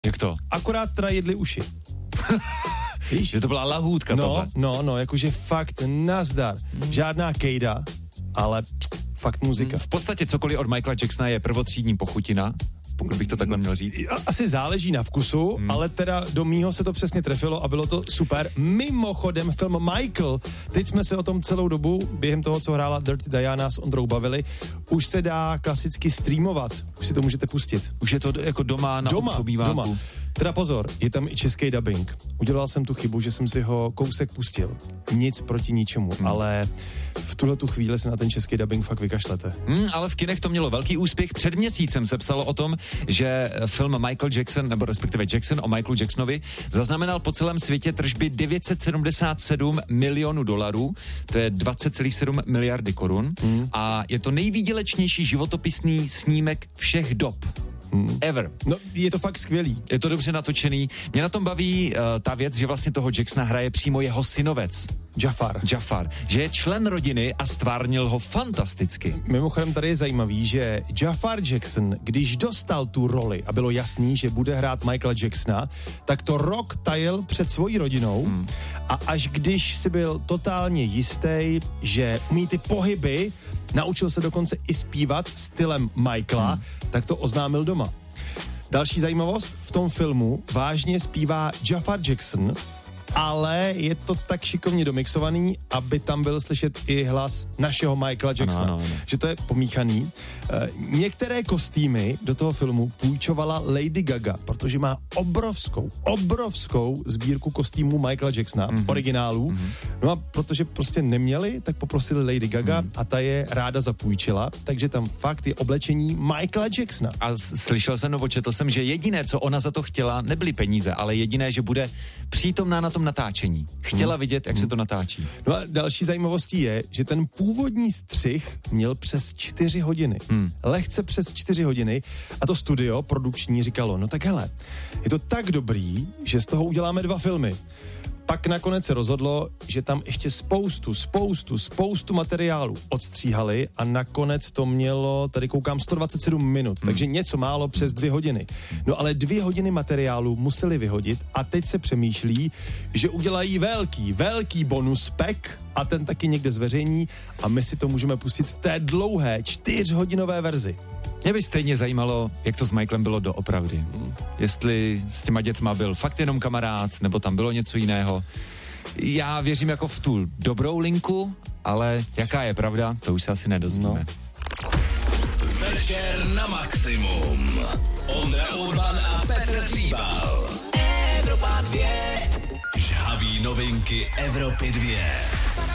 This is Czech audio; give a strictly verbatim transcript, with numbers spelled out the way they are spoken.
Jak to? Akorát teda jedli uši. Víš? Že to byla lahůdka no, tohle. No, no, jakože fakt nazdar. Hmm. Žádná kejda, ale fakt muzika. V podstatě cokoliv od Michaela Jacksona je prvotřídní pochutina, pokud bych to takhle měl říct. Asi záleží na vkusu, hmm. ale teda do mýho se to přesně trefilo a bylo to super. Mimochodem film Michael, teď jsme se o tom celou dobu, během toho, co hrála Dirty Diana s Ondrou bavili, už se dá klasicky streamovat. Už si to můžete pustit. Už je to jako doma na doma, obýváku. Doma. Teda pozor, je tam i český dubbing. Udělal jsem tu chybu, že jsem si ho kousek pustil. Nic proti ničemu, hmm. ale v tuhle tu chvíli se na ten český dubbing fakt vykašlete. Hmm, ale v kinech to mělo velký úspěch. Před měsícem se psalo o tom, že film Michael Jackson, nebo respektive Jackson o Michaelu Jacksonovi, zaznamenal po celém světě tržby devět set sedmdesát sedm milionů dolarů, to je dvacet celá sedm miliardy korun hmm. a je to nejvýdělečnější životopisný snímek všech dob. Hmm. Ever. No, je to fakt skvělý. Je to dobře natočený. Mě na tom baví uh, ta věc, že vlastně toho Jacksona hraje přímo jeho synovec. Jafar. Jafar. Že je člen rodiny a stvárnil ho fantasticky. Mimochodem tady je zajímavý, že Jafar Jackson, když dostal tu roli a bylo jasný, že bude hrát Michaela Jacksona, tak to rok tajil před svojí rodinou hmm. a až když si byl totálně jistý, že umí ty pohyby, naučil se dokonce i zpívat stylem Michaela, hmm. tak to oznámil doma. Další zajímavost, v tom filmu vážně zpívá Jafar Jackson, ale je to tak šikovně domixovaný, aby tam byl slyšet i hlas našeho Michaela Jacksona. Ano, ano, ano. Že to je pomíchaný. E, některé kostýmy do toho filmu půjčovala Lady Gaga, protože má obrovskou, obrovskou sbírku kostýmů Michaela Jacksona, mm-hmm. originálů. Mm-hmm. No a protože prostě neměli, tak poprosili Lady Gaga mm. a ta je ráda zapůjčila, takže tam fakt je oblečení Michaela Jacksona. A slyšel jsem, nebo četl jsem, že jediné, co ona za to chtěla, nebyly peníze, ale jediné, že bude přítomná na tom natáčení. Chtěla hmm. vidět, jak hmm. se to natáčí. No a další zajímavostí je, že ten původní střih měl přes čtyři hodiny. Hmm. Lehce přes čtyři hodiny a to studio produkční říkalo, no tak hele, je to tak dobrý, že z toho uděláme dva filmy. Pak nakonec se rozhodlo, že tam ještě spoustu, spoustu, spoustu materiálu odstříhali a nakonec to mělo, tady koukám, sto dvacet sedm minut, hmm. takže něco málo přes dvě hodiny. No ale dvě hodiny materiálu museli vyhodit a teď se přemýšlí, že udělají velký, velký bonus pack a ten taky někde zveřejní a my si to můžeme pustit v té dlouhé čtyřhodinové verzi. Mě by stejně zajímalo, jak to s Michaelem bylo doopravdy. Jestli s těma dětma byl fakt jenom kamarád, nebo tam bylo něco jiného. Já věřím jako v tu dobrou linku, ale jaká je pravda, to už se asi nedozvíme. No. Večer na maximum. Ondra Urban a Petr Slíbal. Evropa dvě. Žhaví novinky Evropy dvě.